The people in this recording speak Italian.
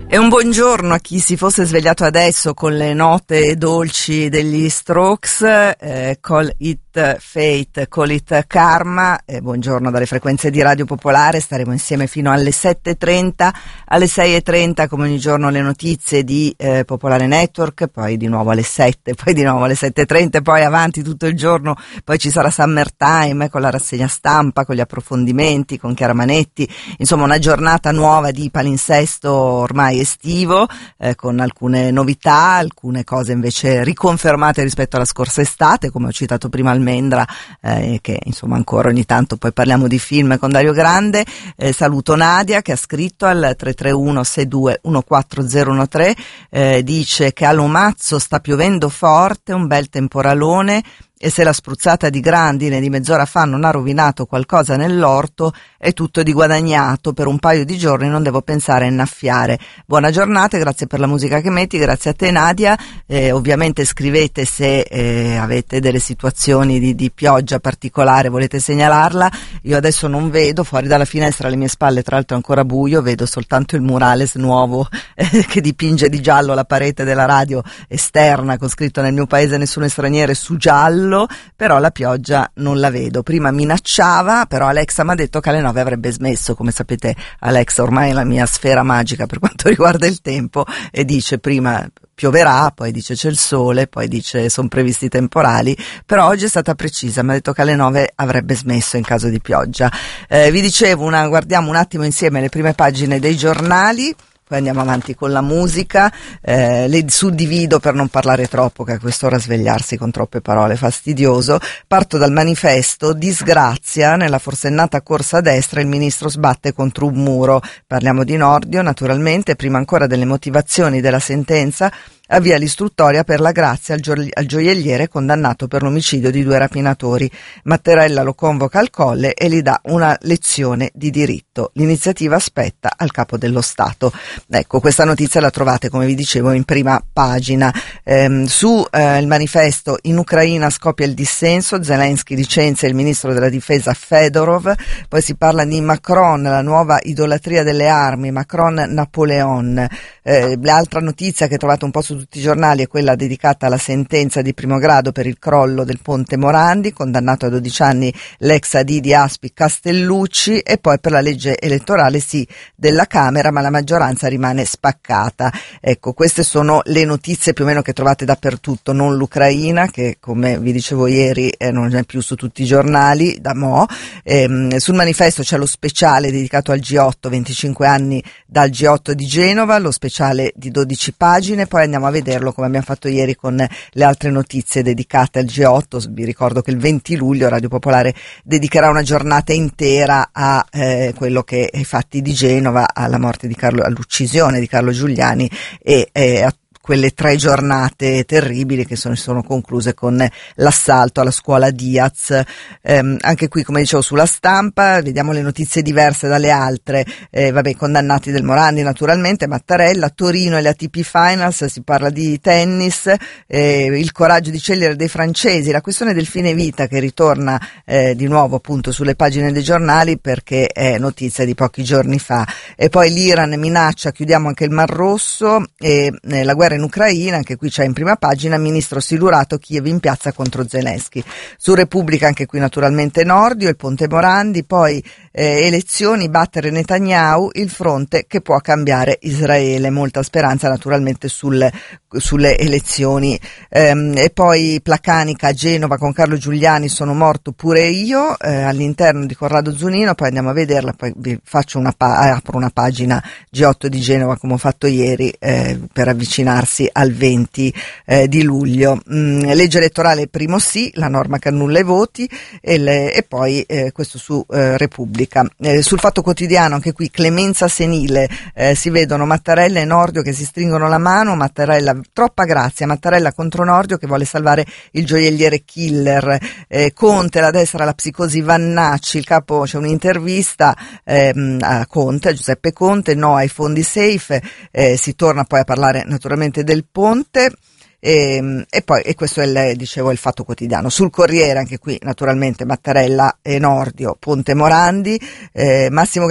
E un buongiorno a chi si fosse svegliato adesso con le note dolci degli Strokes, Call It Fate, Call It Karma. Buongiorno dalle frequenze di Radio Popolare, staremo insieme fino alle 7.30, alle 6.30 come ogni giorno le notizie di Popolare Network, poi di nuovo alle 7, poi di nuovo alle 7.30, poi avanti tutto il giorno, poi ci sarà Summertime con la rassegna stampa, con gli approfondimenti, con Chiara Manetti, insomma una giornata nuova di palinsesto ormai estivo, con alcune novità, alcune cose invece riconfermate rispetto alla scorsa estate, come ho citato prima Almendra, che insomma ancora ogni tanto poi parliamo di film con Dario Grande. Saluto Nadia che ha scritto al 331 62 14013, dice che a Lomazzo sta piovendo forte, un bel temporalone, e se la spruzzata di grandine di mezz'ora fa non ha rovinato qualcosa nell'orto è tutto di guadagnato, per un paio di giorni non devo pensare a innaffiare. Buona giornata, grazie per la musica che metti, grazie a te Nadia. Ovviamente scrivete se avete delle situazioni di pioggia particolare, volete segnalarla. Io adesso non vedo, fuori dalla finestra alle mie spalle tra l'altro è ancora buio, vedo soltanto il murales nuovo che dipinge di giallo la parete della radio esterna con scritto "Nel mio paese nessuno straniero" su giallo, però la pioggia non la vedo. Prima minacciava, però Alexa mi ha detto che alle 9 avrebbe smesso. Come sapete Alexa ormai è la mia sfera magica per quanto riguarda il tempo, e dice prima pioverà, poi dice c'è il sole, poi dice sono previsti temporali, però oggi è stata precisa, mi ha detto che alle 9 avrebbe smesso in caso di pioggia. Vi dicevo, guardiamo un attimo insieme le prime pagine dei giornali, poi andiamo avanti con la musica, le suddivido per non parlare troppo, che a quest'ora svegliarsi con troppe parole è fastidioso. Parto dal Manifesto: disgrazia, nella forsennata corsa a destra il ministro sbatte contro un muro. Parliamo di Nordio naturalmente, prima ancora delle motivazioni della sentenza avvia l'istruttoria per la grazia al gioielliere condannato per l'omicidio di 2 rapinatori. Mattarella lo convoca al Colle e gli dà una lezione di diritto. L'iniziativa spetta al capo dello Stato. Ecco, questa notizia la trovate, come vi dicevo, in prima pagina. Il Manifesto: in Ucraina scoppia il dissenso, Zelensky licenzia il ministro della difesa Fedorov. Poi si parla di Macron, la nuova idolatria delle armi, Macron Napoleon. L'altra notizia che trovate un po' su tutti i giornali è quella dedicata alla sentenza di primo grado per il crollo del ponte Morandi, condannato a 12 anni l'ex AD di Aspi Castellucci, e poi per la legge elettorale sì della Camera, ma la maggioranza rimane spaccata. Ecco, queste sono le notizie più o meno che trovate dappertutto, non l'Ucraina, che come vi dicevo ieri non è più su tutti i giornali da mo'. Sul Manifesto c'è lo speciale dedicato al G8, 25 anni dal G8 di Genova, lo speciale di 12 pagine, poi andiamo a vederlo come abbiamo fatto ieri con le altre notizie dedicate al G8. Vi ricordo che il 20 luglio Radio Popolare dedicherà una giornata intera a quello che è i fatti di Genova, alla morte di all'uccisione di Carlo Giuliani e a quelle 3 giornate terribili che sono concluse con l'assalto alla scuola Diaz. Anche qui, come dicevo, sulla Stampa vediamo le notizie diverse dalle altre. Condannati del Morandi naturalmente, Mattarella, Torino e le ATP Finals, si parla di tennis, il coraggio di Celere dei francesi, la questione del fine vita che ritorna di nuovo appunto sulle pagine dei giornali perché è notizia di pochi giorni fa. E poi l'Iran minaccia, chiudiamo anche il Mar Rosso, e la guerra in Ucraina, anche qui c'è in prima pagina, ministro silurato, Kiev in piazza contro Zelensky. Su Repubblica anche qui naturalmente Nordio, il ponte Morandi, poi elezioni, battere Netanyahu, il fronte che può cambiare Israele, molta speranza naturalmente sulle elezioni. E poi Placanica a Genova con Carlo Giuliani, sono morto pure io, all'interno di Corrado Zunino, poi andiamo a vederla, poi vi faccio apro una pagina G8 di Genova come ho fatto ieri per avvicinarsi al 20 di luglio. Legge elettorale primo sì, la norma che annulla i voti, e poi questo su Repubblica. Sul Fatto Quotidiano anche qui clemenza senile, si vedono Mattarella e Nordio che si stringono la mano, Mattarella troppa grazia, Mattarella contro Nordio che vuole salvare il gioielliere killer, Conte, la destra, la psicosi Vannacci, il capo, c'è un'intervista a Conte, a Giuseppe Conte, no ai fondi safe, si torna poi a parlare naturalmente del ponte. E questo è il Fatto Quotidiano. Sul Corriere anche qui naturalmente Mattarella e Nordio, ponte Morandi, Massimo